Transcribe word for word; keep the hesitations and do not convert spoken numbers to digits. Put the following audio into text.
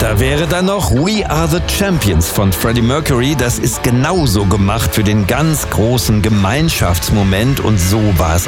Da wäre dann noch We Are the Champions von Freddie Mercury. Das ist genauso gemacht für den ganz großen Gemeinschaftsmoment und so war es